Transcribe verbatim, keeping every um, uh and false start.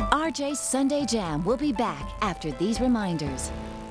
R J's Sunday Jam will be back after these reminders.